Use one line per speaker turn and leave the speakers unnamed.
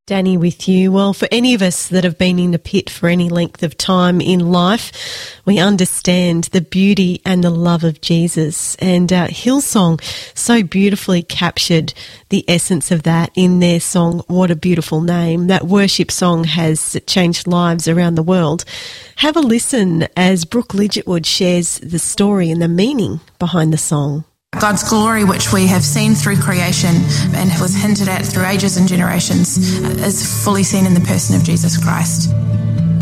Danny with you. Well, for any of us that have been in the pit for any length of time in life, we understand the beauty and the love of Jesus. And Hillsong so beautifully captured the essence of that in their song, What a Beautiful Name. That worship song has changed lives around the world. Have a listen as Brooke Lidgetwood shares the story and the meaning behind the song.
God's glory, which we have seen through creation and was hinted at through ages and generations, is fully seen in the person of Jesus Christ.